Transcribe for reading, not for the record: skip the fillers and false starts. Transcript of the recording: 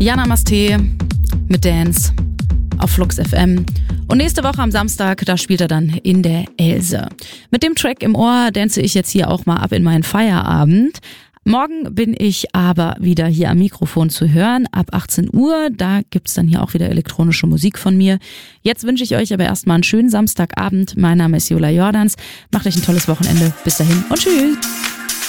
Jana Masté mit Dance auf Flux FM. Und nächste Woche am Samstag, da spielt er dann in der Else. Mit dem Track im Ohr dance ich jetzt hier auch mal ab in meinen Feierabend. Morgen bin ich aber wieder hier am Mikrofon zu hören, ab 18 Uhr. Da gibt's dann hier auch wieder elektronische Musik von mir. Jetzt wünsche ich euch aber erstmal einen schönen Samstagabend. Mein Name ist Jola Jordans. Macht euch ein tolles Wochenende. Bis dahin und tschüss.